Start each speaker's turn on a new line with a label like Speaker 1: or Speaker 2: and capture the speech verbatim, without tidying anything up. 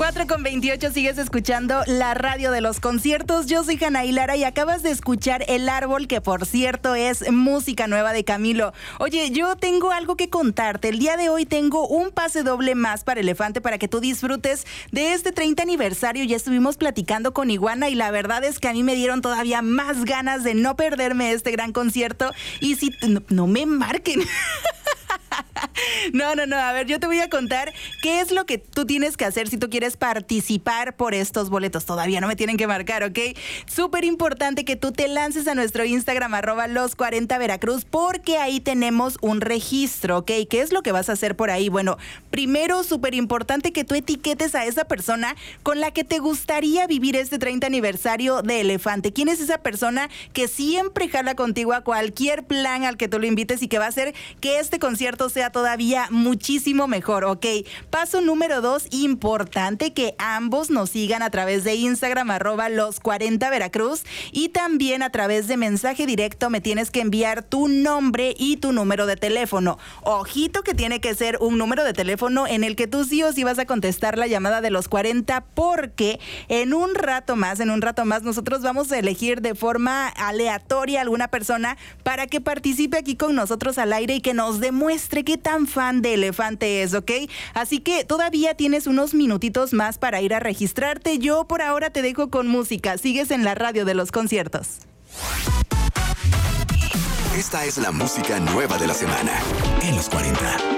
Speaker 1: cuatro con veintiocho, sigues escuchando la radio de los conciertos. Yo soy Hanna Lara y acabas de escuchar El Árbol, que por cierto es música nueva de Camilo. Oye, yo tengo algo que contarte. El día de hoy tengo un pase doble más para Elefante para que tú disfrutes de este treinta aniversario. Ya estuvimos platicando con Iguana y la verdad es que a mí me dieron todavía más ganas de no perderme este gran concierto. Y si no, no me marquen. No, no, no, a ver, yo te voy a contar qué es lo que tú tienes que hacer si tú quieres participar por estos boletos. Todavía no me tienen que marcar, ¿ok? Súper importante que tú te lances a nuestro Instagram, arroba los cuarenta Veracruz, porque ahí tenemos un registro, ¿ok? ¿Qué es lo que vas a hacer por ahí? Bueno, primero, súper importante que tú etiquetes a esa persona con la que te gustaría vivir este treinta aniversario de Elefante. ¿Quién es esa persona que siempre jala contigo a cualquier plan al que tú lo invites y que va a hacer que este concierto sea todavía muchísimo mejor, ¿ok? Paso número dos, importante que ambos nos sigan a través de Instagram, arroba los cuarenta Veracruz, y también a través de mensaje directo me tienes que enviar tu nombre y tu número de teléfono. Ojito que tiene que ser un número de teléfono en el que tú sí o sí vas a contestar la llamada de los cuarenta, porque en un rato más, en un rato más, nosotros vamos a elegir de forma aleatoria a alguna persona para que participe aquí con nosotros al aire y que nos demuestre qué tan fan de Elefante es, ¿ok? Así que todavía tienes unos minutitos más para ir a registrarte. Yo por ahora te dejo con música. Sigues en la radio de los conciertos.
Speaker 2: Esta es la música nueva de la semana en los cuarenta.